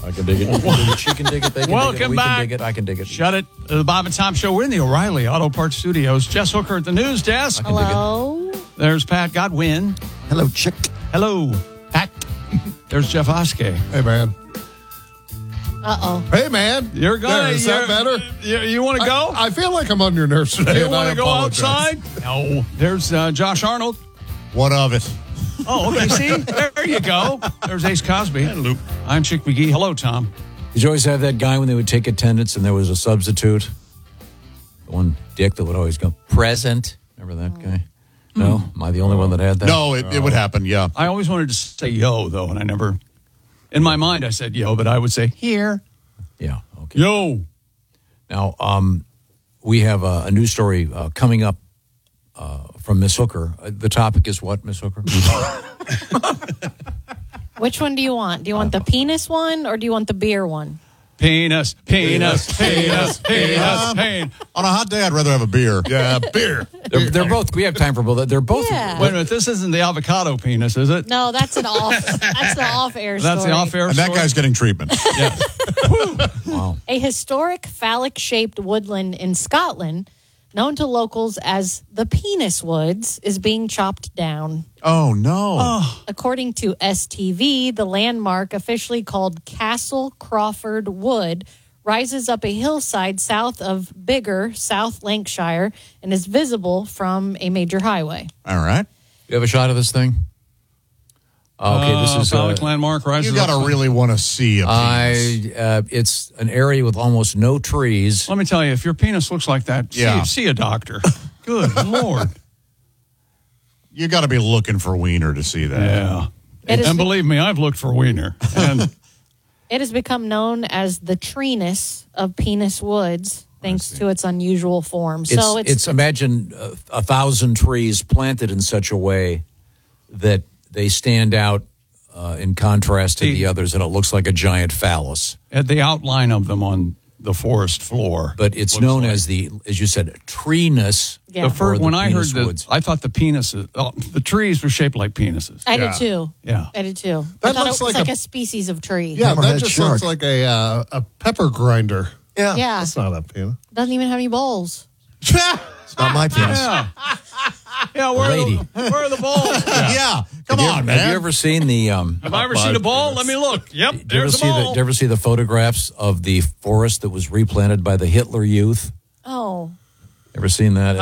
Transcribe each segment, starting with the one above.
I can dig it. She can dig it. They can Welcome dig it. We back. can dig it. I can dig it. Shut it. The Bob and Tom Show. We're in the O'Reilly Auto Parts Studios. Jess Hooker at the news desk. Hello. There's Pat Godwin. Hello, chick. Hello, Pat. There's Jeff Oskey. Hey, man. Uh-oh. Hey, man. You're going. Is that better? You want to go? I feel like I'm on your nerves today. You and I want to go apologize. outside? No. There's Josh Arnold. What of it? Oh, okay. See, there you go. There's Ace Cosby. Hello. I'm Chick McGee. Hello, Tom. Did you always have that guy when they would take attendance and there was a substitute? The one dick that would always go, present. Remember that guy? No? Am I the only one that had that? No, it would happen, yeah. I always wanted to say yo, though, and I never, in my mind, I said yo, but I would say here. Yeah, okay. Yo. Now, we have a news story coming up from Miss Hooker. The topic is what, Miss Hooker? Which one do you want? Do you want the penis one or do you want the beer one? Penis. On a hot day, I'd rather have a beer. Yeah, beer. They're both, we have time for both. They're both. Yeah. Wait a minute, this isn't the avocado penis, is it? No, that's an off. That's the off-air story. That's the off-air And that story? guy's getting treatment. Yeah. Wow. A historic phallic-shaped woodland in Scotland, known to locals as the Penis Woods, is being chopped down. Oh, no. According to STV, the landmark, officially called Castle Crawford Wood, rises up a hillside south of Biggar, South Lancashire, and is visible from a major highway. All right. You have a shot of this thing? Okay, this is phallic landmark rises You got up. to really want to see a penis. it's an area with almost no trees. Let me tell you, if your penis looks like that, Yeah. see a doctor. Good Lord. You got to be looking for wiener to see that. Yeah. It is- And believe me, I've looked for wiener. And It has become known as the treeness of Penis Woods, thanks to its unusual form. So It's imagine 1,000 trees planted in such a way that they stand out in contrast to the others, and it looks like a giant phallus. at the outline of them on the forest floor. But it's looks known like- as as you said, treeness. Yeah. The first, or when I heard penis that, woods. I thought the penises, the trees were shaped like penises. I Yeah. did too. Yeah. I did too. That I thought looks it was like like a- a species of tree. Yeah, that Hammerhead just shark. looks like a pepper grinder. Yeah. Yeah. That's not a penis. Doesn't even have any balls. It's not my penis. Yeah. Yeah, where Lady. where are the balls? Yeah. Come on, man. Have you ever seen the? Have I ever seen a ball? Let me look. Yep, Did you ever there's a see ball. did you ever see the photographs of the forest that was replanted by the Hitler Youth? Oh. Ever seen that?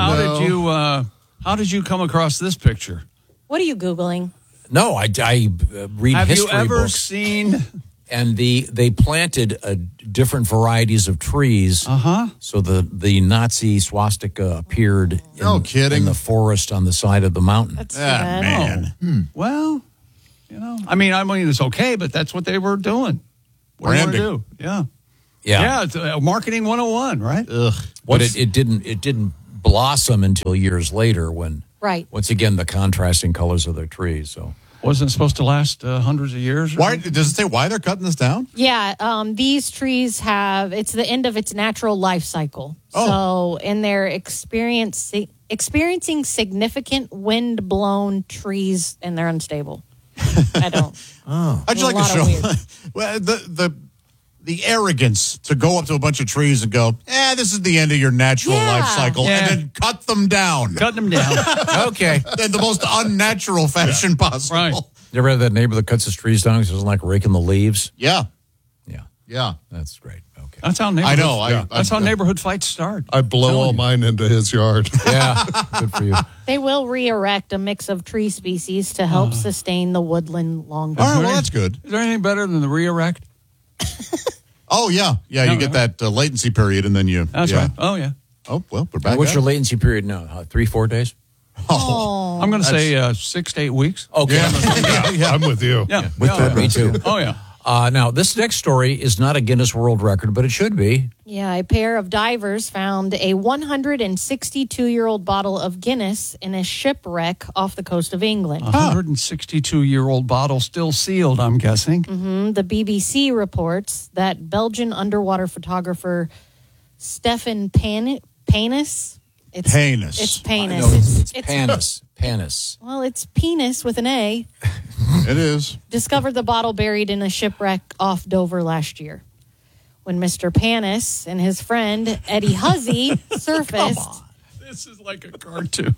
How did you come across this picture? What are you Googling? No, I read Have history you ever books, seen? and they planted different varieties of trees. So the Nazi swastika appeared. No kidding. In the forest on the side of the mountain. That's Ah, sad. man. Well, I mean it's okay, but that's what they were doing. What do you want to Branding. do? Yeah. Yeah, Yeah, it's marketing 101, right? but it didn't blossom until years later when Right. once again the contrasting colors of their trees. So Wasn't it supposed to last hundreds of years? or Why something? does it say why they're cutting this down? Yeah, these trees it's the end of its natural life cycle. So, and they're experiencing significant wind-blown trees, and they're unstable. I don't. I'd just A like to lot of show weird. well, the arrogance to go up to a bunch of trees and go, this is the end of your natural Yeah. life cycle, Yeah. and then cut them down Cutting them down. okay, in the most unnatural fashion possible. Right. you ever have that neighbor that cuts his trees down because he doesn't like raking the leaves? Yeah. Yeah, Yeah. that's great. Okay, That's how neighborhood. I know. That's how neighborhood fights start. I blow all mine into his yard. yeah, good for you. They will re-erect a mix of tree species to help sustain the woodland longer. All right. Well, that's good. Is there anything better than the re-erect? Oh, yeah. Yeah. You get that latency period, and then you. That's yeah. right. Oh yeah. Oh, well, we're back. What's at your it. latency period now? 3-4 days? Oh. I'm going to say 6 to 8 weeks. Okay, I'm with you. Yeah. With yeah, that, me too. Oh yeah. Now, this next story is not a Guinness World Record, but it should be. Yeah, a pair of divers found a 162-year-old bottle of Guinness in a shipwreck off the coast of England. 162-year-old bottle still sealed, I'm guessing. The BBC reports that Belgian underwater photographer Stefan Panis It's Penis. It's I penis. know it's panis. Panis. Well, it's penis with an A. It is. Discovered the bottle buried in a shipwreck off Dover last year. When Mr. Panis and his friend Eddie Huzzy surfaced. This is like a cartoon.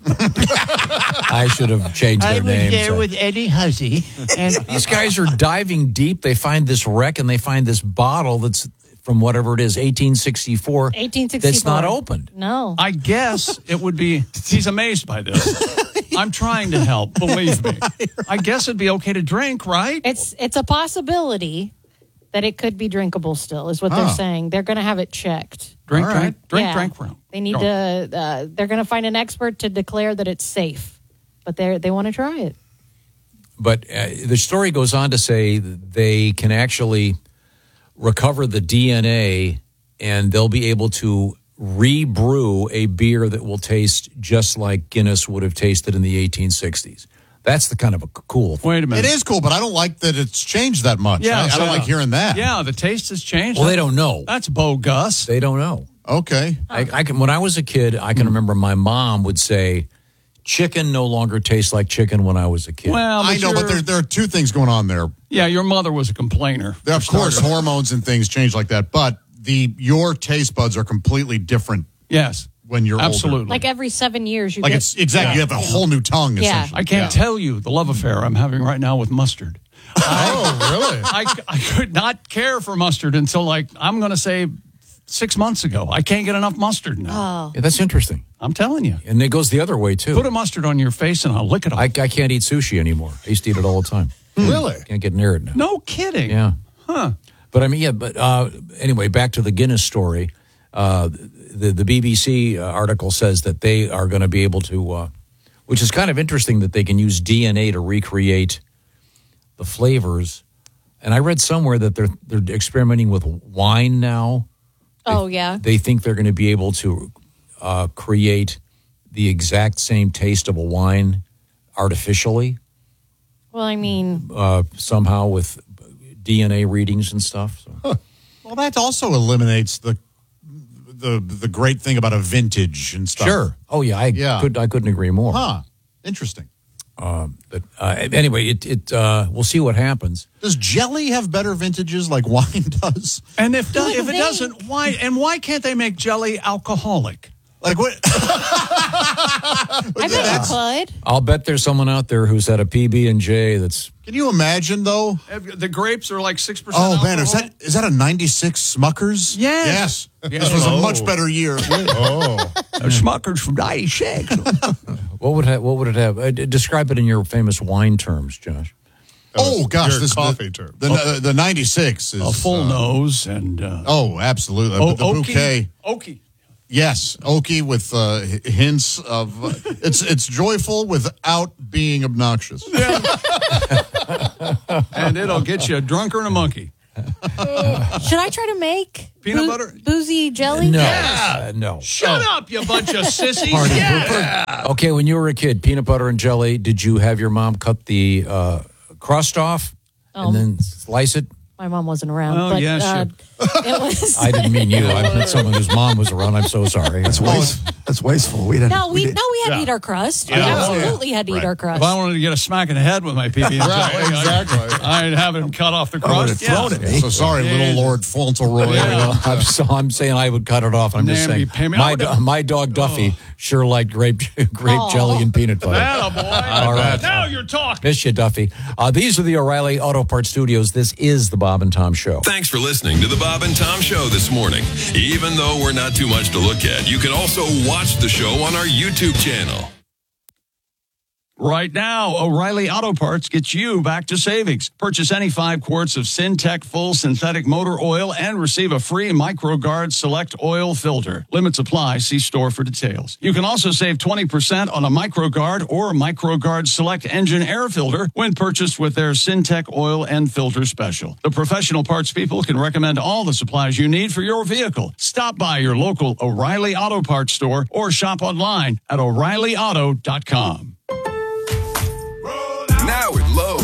I should have changed their names. Eddie Huzzy. And these guys are diving deep. They find this wreck and they find this bottle that's from whatever it is, 1864. 1864. That's not opened. No. I guess it would be. He's amazed by this. I'm trying to help. Believe me. I guess it'd be okay to drink, right? It's a possibility that it could be drinkable still, is what they're saying. They're going to have it checked. Drink. Yeah. Room. They need to. They're going to find an expert to declare that it's safe, but they want to try it. But the story goes on to say that they can actually recover the DNA and they'll be able to rebrew a beer that will taste just like Guinness would have tasted in the 1860s. That's the kind of a cool thing. Wait a minute. It is cool, but I don't like that it's changed that much. Yeah, I don't like hearing that. Yeah, the taste has changed. Well, they don't know. That's bogus. They don't know. Okay. I can. When I was a kid, I can remember my mom would say, chicken no longer tastes like chicken when I was a kid. Well, I know, but there are two things going on there. Yeah, your mother was a complainer. Of course, hormones and things change like that, but your taste buds are completely different Yes. when you're Absolutely. older. Like every 7 years, you Like get. it's exactly, you have a whole new tongue. Yeah. Essentially. I can't tell you the love affair I'm having right now with mustard. Oh, really? I could not care for mustard until, I'm going to say 6 months ago. I can't get enough mustard now. Yeah, that's interesting. I'm telling you. And it goes the other way, too. Put a mustard on your face and I'll lick it off. I can't eat sushi anymore. I used to eat it all the time. Really? Can't get near it now. No kidding. Yeah. Huh. But I mean, anyway, back to the Guinness story. The BBC article says that they are going to be able to, which is kind of interesting that they can use DNA to recreate the flavors. And I read somewhere that they're experimenting with wine now. Oh, yeah. They think they're going to be able to create the exact same taste of a wine artificially. Well, I mean, Somehow with DNA readings and stuff. So. Well, that also eliminates the great thing about a vintage and stuff. Sure. Oh, yeah. I couldn't agree more. Huh. Interesting. But anyway, we'll see what happens. Does jelly have better vintages like wine does? And if it they- doesn't, why can't they make jelly alcoholic? Like what? I bet you could. I'll bet there's someone out there who's at a PB&J that's... Can you imagine though? The grapes are like 6%. Oh man, alcohol. is that a 96 Smuckers? Yes. This was a much better year. Oh. Smuckers from 96. What would it have? Describe it in your famous wine terms, Josh. Oh gosh, Your this coffee term. The 96 is A full nose and Oh, absolutely. But the bouquet. Oaky. Yes, oaky with hints of it's joyful without being obnoxious. And it'll get you drunker than a monkey. Should I try to make Peanut butter? boozy jelly? No. No. Shut up, you bunch of sissies. Party Yeah. pooper. Okay, when you were a kid, peanut butter and jelly, did you have your mom cut the crust off and then slice it? My mom wasn't around. Oh, but, yeah, it was. I didn't mean you. I meant someone whose mom was around. I'm so sorry. That's wasteful. We didn't. No, we didn't- had to eat our crust. We absolutely had to eat our crust. If I wanted to get a smack in the head with my PB&J, exactly. I'd have him cut off the I would crust. have thrown it at me. So sorry, little Lord Fauntleroy. Yeah. I'm saying I would cut it off. I'm just Namby saying pammy. my dog Duffy sure liked grape jelly and peanut butter. Attaboy. All right. Now you're talking. Miss you, Duffy. These are the O'Reilly Auto Parts Studios. This is the Bob and Tom Show. Thanks for listening to the Bob and Tom Show this morning. Even though we're not too much to look at, you can also watch the show on our YouTube channel. Right now, O'Reilly Auto Parts gets you back to savings. Purchase any 5 quarts of Syntec full synthetic motor oil and receive a free MicroGuard Select oil filter. Limits apply. See store for details. You can also save 20% on a MicroGuard or MicroGuard Select engine air filter when purchased with their Syntec oil and filter special. The professional parts people can recommend all the supplies you need for your vehicle. Stop by your local O'Reilly Auto Parts store or shop online at O'ReillyAuto.com. Now at Lowe's,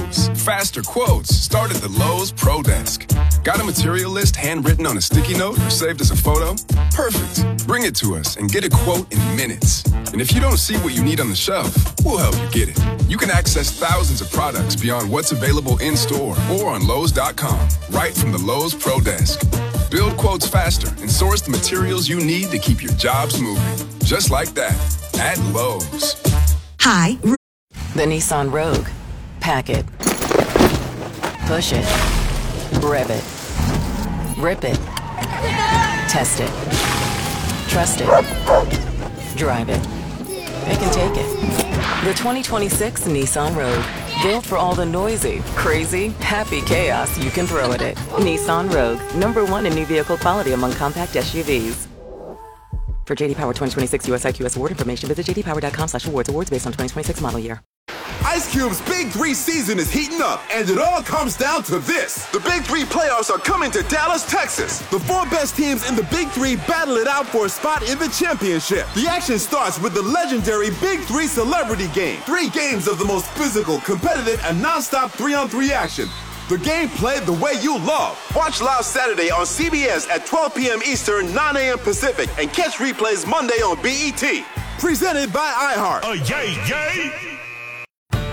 faster quotes, start at the Lowe's Pro Desk. Got a material list handwritten on a sticky note or saved as a photo? Perfect. Bring it to us and get a quote in minutes. And if you don't see what you need on the shelf, we'll help you get it. You can access thousands of products beyond what's available in-store or on Lowe's.com, right from the Lowe's Pro Desk. Build quotes faster and source the materials you need to keep your jobs moving. Just like that, at Lowe's. Hi. The Nissan Rogue. Pack it. Push it. Rev it. Rip it. Test it. Trust it. Drive it. Pick and take it. The 2026 Nissan Rogue. Built for all the noisy, crazy, happy chaos you can throw at it. Nissan Rogue. #1 in new vehicle quality among compact SUVs. For JD Power 2026 US IQS award information, visit jdpower.com/awards. Awards based on 2026 model year. Ice Cube's Big 3 season is heating up, and it all comes down to this. The Big 3 playoffs are coming to Dallas, Texas. The 4 best teams in the Big 3 battle it out for a spot in the championship. The action starts with the legendary Big 3 Celebrity Game. 3 games of the most physical, competitive, and non-stop 3-on-3 action. The game played the way you love. Watch live Saturday on CBS at 12 p.m. Eastern, 9 a.m. Pacific, and catch replays Monday on BET. Presented by iHeart. Yay, yay!